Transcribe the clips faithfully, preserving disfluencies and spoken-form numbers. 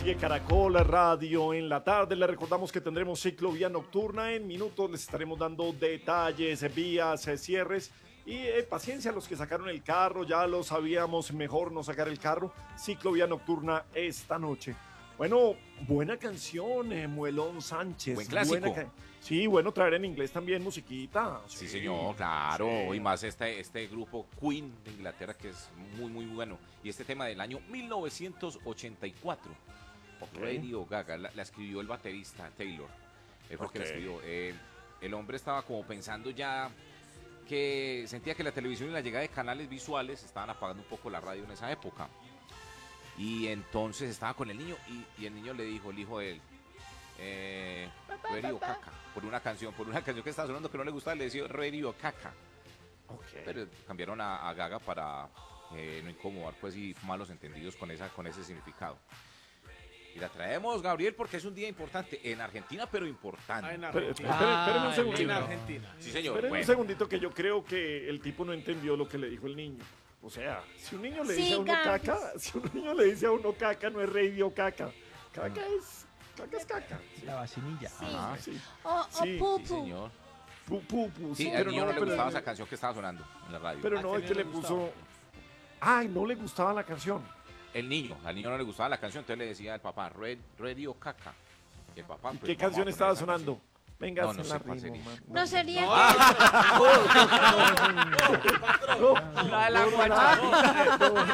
Oye, Caracol Radio en la tarde. Les recordamos que tendremos ciclovía nocturna. En minutos les estaremos dando detalles, vías, eh, cierres. Y eh, paciencia a los que sacaron el carro. Ya lo sabíamos, mejor no sacar el carro. Ciclovía nocturna esta noche. Bueno, buena canción, eh, Muelón Sánchez. Buen clásico. Ca sí, bueno, traer en inglés también musiquita. Sí, sí señor, claro. Sí. Y más este, este grupo Queen de Inglaterra que es muy, muy bueno. Y este tema del año mil novecientos ochenta y cuatro. Okay. Radio Gaga, la, la escribió el baterista Taylor. Él fue okay. el que la escribió. Eh, el hombre estaba como pensando ya que sentía que la televisión y la llegada de canales visuales estaban apagando un poco la radio en esa época. Y entonces estaba con el niño y, y el niño le dijo, el hijo de él, eh, Radio Caca, por una canción, por una canción que estaba sonando que no le gustaba, le decía Radio Caca. Okay. Pero cambiaron a, a Gaga para eh, no incomodar pues y malos entendidos con, esa, con ese significado. Y la traemos, Gabriel, porque es un día importante en Argentina, pero importante. Ah, en Argentina. Esperen, esperen un segundito. En Argentina. Sí, señor. Esperen bueno. un segundito que yo creo que el tipo no entendió lo que le dijo el niño. O sea, si un niño le dice sí, a uno Gabriel. caca, si un niño le dice a uno caca, no es Radio Caca. Caca es, caca es caca. Sí. La vacinilla. Sí. Ajá. Sí. O, o sí. pupu. Sí, señor. Pu, pu, pu. Sí, Sí, al niño no, no le gustaba pero, esa canción que estaba sonando en la radio. Pero no, es que le puso... Ay, no le gustaba la canción. El niño, al niño no le gustaba la canción, entonces le decía al papá, Red, Radio Caca. Y el papá, ¿Y pues, qué canción estaba sonando? Venga, no, no la sé ritmo, man. No sería. No, la de la guachafita.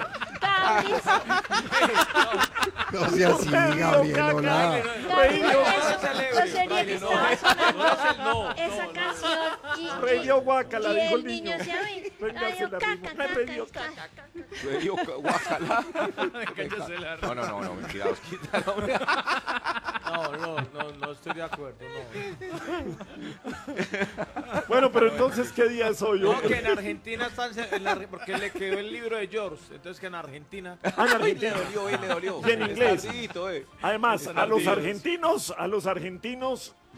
No sea así, Gabriel, hola. No sería que estaba sonando esa canción y Radio Guacala, dijo el niño. niño. Radio Caca, Radio Caca. Radio Guacala. No, no, no, no, mentira, quítalo. No, no, no, no estoy de acuerdo, no. Bueno, pero entonces, ¿qué día es hoy? No, que en Argentina están, en la, porque le quedó el libro de George, entonces que en Argentina. Ah, en Argentina. Le dolió, eh, le dolió. Y en inglés. Tardito, eh. Además, a los argentinos, a los argentinos